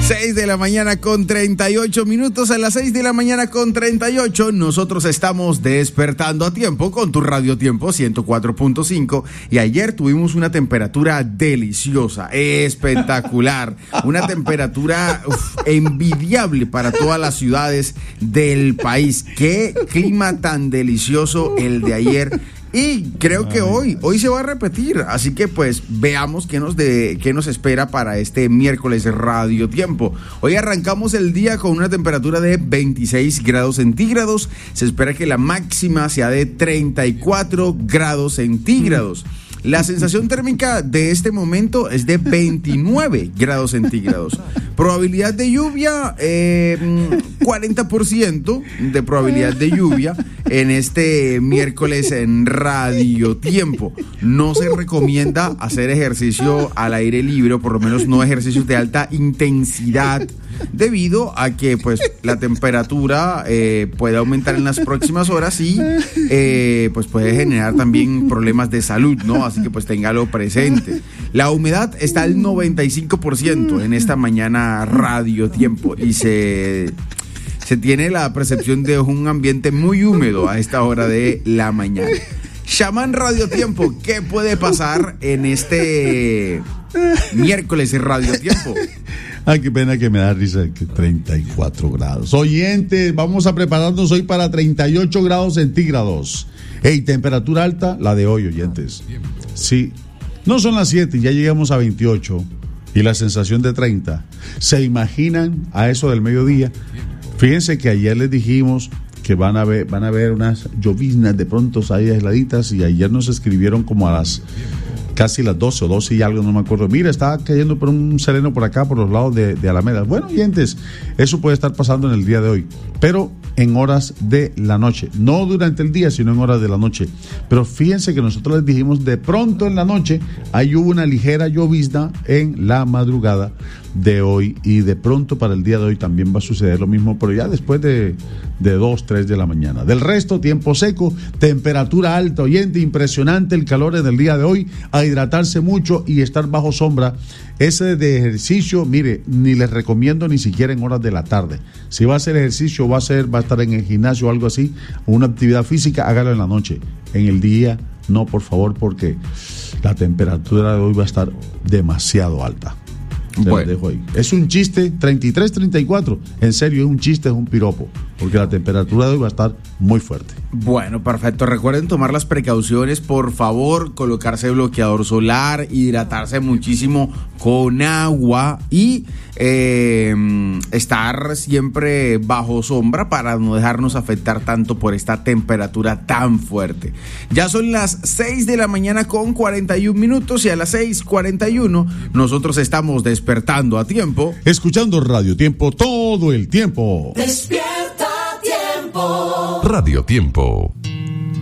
6 de la mañana con 38 minutos. A las 6 de la mañana con 38 nosotros estamos despertando a tiempo con tu Radio Tiempo 104.5. Y ayer tuvimos una temperatura deliciosa, espectacular. Una temperatura envidiable para todas las ciudades del país. Qué clima tan delicioso el de ayer. Y creo que hoy se va a repetir, así que pues veamos qué nos espera para este miércoles Radio Tiempo. Hoy arrancamos el día con una temperatura de 26 grados centígrados, se espera que la máxima sea de 34 grados centígrados. La sensación térmica de este momento es de 29 grados centígrados. Probabilidad de lluvia, 40% de probabilidad de lluvia en este miércoles en Radio Tiempo. No se recomienda hacer ejercicio al aire libre, o por lo menos no ejercicios de alta intensidad, debido a que pues la temperatura puede aumentar en las próximas horas y pues puede generar también problemas de salud, ¿no? Así que pues téngalo presente. La humedad está al 95% en esta mañana Radio Tiempo y se tiene la percepción de un ambiente muy húmedo a esta hora de la mañana. Shaman Radio Tiempo, ¿qué puede pasar en este miércoles en Radio Tiempo? Ay, qué pena que me da risa que 34 grados. Oyentes, vamos a prepararnos hoy para 38 grados centígrados. Hey, temperatura alta, la de hoy, oyentes. Sí, no son las 7, ya llegamos a 28 y la sensación de 30. ¿Se imaginan a eso del mediodía? Fíjense que ayer les dijimos que van a haber unas lloviznas de pronto ahí aisladitas, y ayer nos escribieron como a las casi las 12 o 12 y algo, no me acuerdo. Mira, estaba cayendo por un sereno por acá, por los lados de Alameda. Bueno, oyentes, eso puede estar pasando en el día de hoy, pero en horas de la noche, no durante el día, sino en horas de la noche. Pero fíjense que nosotros les dijimos, de pronto en la noche, ahí hubo una ligera llovizna en la madrugada de hoy, y de pronto para el día de hoy también va a suceder lo mismo, pero ya después de 2, 3 de la mañana. Del resto, tiempo seco, temperatura alta, oyente, impresionante el calor en el día de hoy, a hidratarse mucho y estar bajo sombra. Ese de ejercicio, mire, ni les recomiendo ni siquiera en horas de la tarde. Si va a hacer ejercicio, va a estar en el gimnasio o algo así, una actividad física, hágalo en la noche. En el día, no, por favor, porque la temperatura de hoy va a estar demasiado alta. Bueno. Dejo ahí. Es un chiste, 33, 34. En serio, es un chiste, es un piropo, porque la temperatura de hoy va a estar muy fuerte. Bueno, perfecto. Recuerden tomar las precauciones, por favor, colocarse bloqueador solar, hidratarse muchísimo con agua y estar siempre bajo sombra para no dejarnos afectar tanto por esta temperatura tan fuerte. Ya son las 6 de la mañana con 41 minutos y a las 6:41 nosotros estamos despertando a tiempo, escuchando Radio Tiempo todo el tiempo. Despierta a tiempo. Radio Tiempo.